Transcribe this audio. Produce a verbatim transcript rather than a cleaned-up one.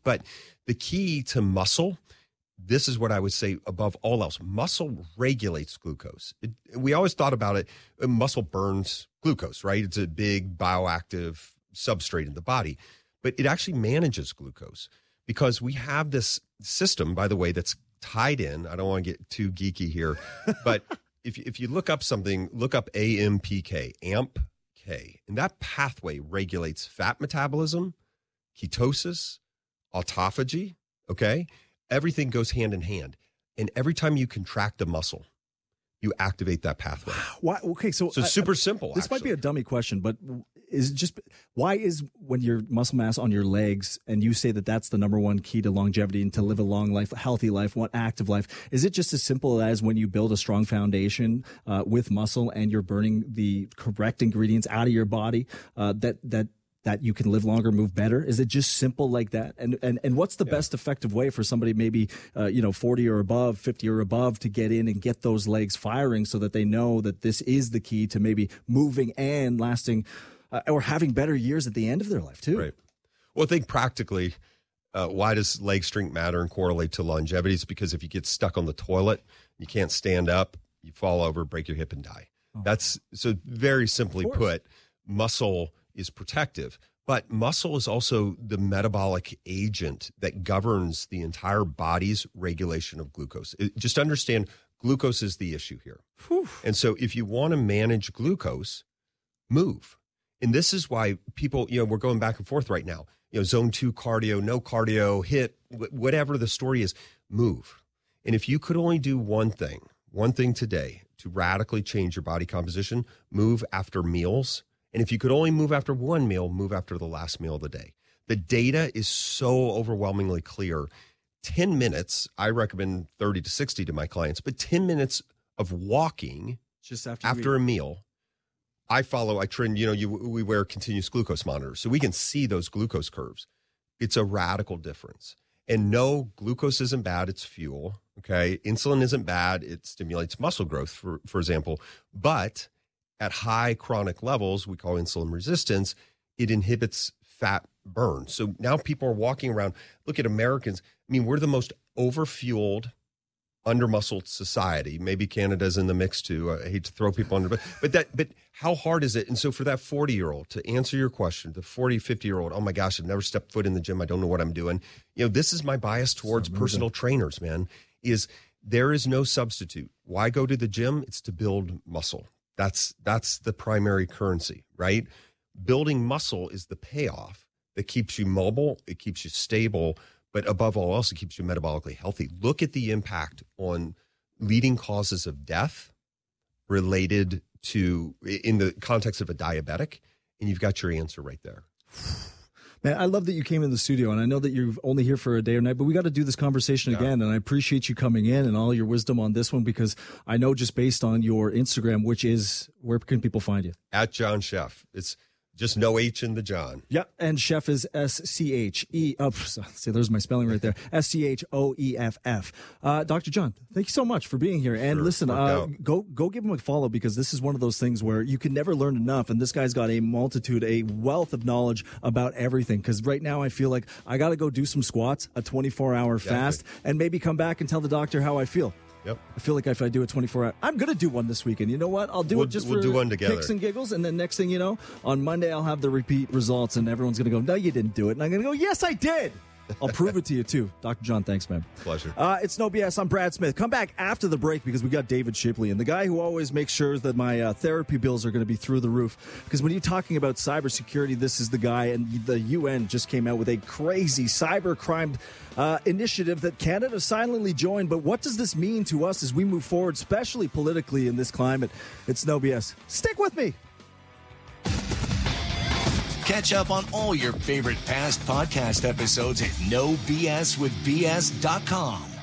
But the key to muscle, this is what I would say above all else. Muscle regulates glucose. It, we always thought about it, muscle burns glucose, right? It's a big bioactive substrate in the body. But it actually manages glucose because we have this system, by the way, that's tied in. I don't want to get too geeky here, but if, if you look up something, look up A M P K, A M P K, and that pathway regulates fat metabolism, ketosis, autophagy, okay? Everything goes hand in hand. And every time you contract a muscle, you activate that pathway. Why? Okay, so, so it's super I, simple. This actually. might be a dummy question, but is it just why is when your muscle mass on your legs, and you say that that's the number one key to longevity and to live a long life, a healthy life, one active life? Is it just as simple as when you build a strong foundation uh, with muscle and you're burning the correct ingredients out of your body uh, that that that you can live longer, move better? Is it just simple like that? And and and what's the yeah. best effective way for somebody maybe uh, you know forty or above, fifty or above to get in and get those legs firing so that they know that this is the key to maybe moving and lasting uh, or having better years at the end of their life too? Right. Well, I think practically, uh, why does leg strength matter and correlate to longevity? It's because if you get stuck on the toilet, you can't stand up, you fall over, break your hip and die. Oh. That's so very simply put, muscle is protective, but muscle is also the metabolic agent that governs the entire body's regulation of glucose. It, just understand, glucose is the issue here. Whew. And so if you want to manage glucose, move. And this is why people, you know, we're going back and forth right now. You know, zone two cardio, no cardio, hit, whatever the story is, move. And if you could only do one thing, one thing today to radically change your body composition, move after meals. And if you could only move after one meal, move after the last meal of the day. The data is so overwhelmingly clear. ten minutes, I recommend thirty to sixty to my clients, but ten minutes of walking just after, after a meal. I follow, I trend, you know, you, we wear continuous glucose monitors, so we can see those glucose curves. It's a radical difference. And no, glucose isn't bad, it's fuel, okay? Insulin isn't bad, it stimulates muscle growth, for, for example. But at high chronic levels, we call insulin resistance, it inhibits fat burn. So now people are walking around. Look at Americans. I mean, we're the most overfueled, under-muscled society. Maybe Canada's in the mix too. I hate to throw people under, but but that but how hard is it? And so for that forty-year-old, to answer your question, the forty, fifty-year-old, oh my gosh, I've never stepped foot in the gym. I don't know what I'm doing. You know, this is my bias towards personal trainers, man, is there is no substitute. Why go to the gym? It's to build muscle. That's that's the primary currency, right? Building muscle is the payoff that keeps you mobile, it keeps you stable, but above all else, it keeps you metabolically healthy. Look at the impact on leading causes of death related to, in the context of a diabetic, and you've got your answer right there. Man, I love that you came in the studio, and I know that you're only here for a day or night, but we got to do this conversation yeah. again, and I appreciate you coming in and all your wisdom on this one, because I know just based on your Instagram, which is, where can people find you? At John Sheff. It's just no H in the John. Yep, and Sheff is S C H E, oh, see, there's my spelling right there, S C H O E F F. Uh, Doctor John, thank you so much for being here. And sure, listen, uh, go go give him a follow, because this is one of those things where you can never learn enough, and this guy's got a multitude, a wealth of knowledge about everything, because right now I feel like I got to go do some squats, a twenty-four hour exactly. fast, and maybe come back and tell the doctor how I feel. Yep. I feel like if I do a twenty-four hour, I'm going to do one this weekend. You know what? I'll do we'll, it just we'll for do one together. Kicks and giggles. And then next thing you know, on Monday, I'll have the repeat results, and everyone's going to go, no, you didn't do it. And I'm going to go, yes, I did. I'll prove it to you, too. Doctor John, thanks, man. Pleasure. Uh, it's No B S. I'm Brad Smith. Come back after the break, because we got David Shipley, and the guy who always makes sure that my uh, therapy bills are going to be through the roof. Because when you're talking about cybersecurity, this is the guy, and the U N just came out with a crazy cyber crime uh, initiative that Canada silently joined. But what does this mean to us as we move forward, especially politically in this climate? It's No B S. Stick with me. Catch up on all your favorite past podcast episodes at no b s with b s dot com.